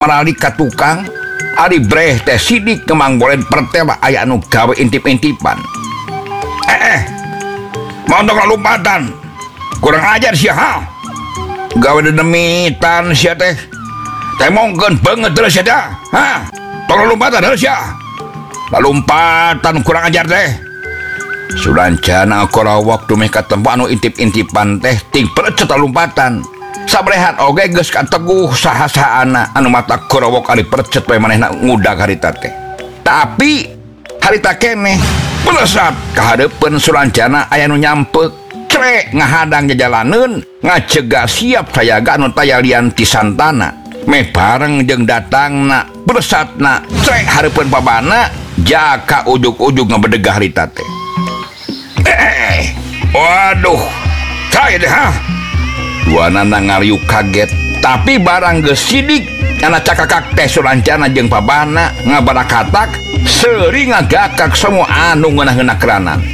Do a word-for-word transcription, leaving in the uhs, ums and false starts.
marali ka tukang ari breh teh sidik kemang bolen pertela aya anu gawe intip-intipan. Eh eh montok lalumpatan kurang ajar sia ha gawe dedemitan sia teh teh mongkeun beungeut terus sia teh ha tong lalumpatan terus sia lalumpatan kurang ajar teh sulancana korawak dumeh ka tempat anu intip-intipan teh ting perecet lalumpatan sabrehat oge geus kateguh saha-sahana anu mata korawak ari perecet bae manehna ngudag harita teh tapi harita keneh pelesat kahadeupeun sulancana aya nu nyampeuk crek ngahadang jajalaneun ngacegah siap sayaga anu tayalian ti santana meh bareng jeung datangna pelesatna crek hareupeun babana jaka ujug-ujug ngabedegah harita teh. Eh, waduh, saya deh ha. Duanana ngariuk kaget, tapi barang geus sidik kana cakakak teh sulancana jeung babana ngabarakatak seuri ngagakak semua anu ngeunah-ngeunah keranan.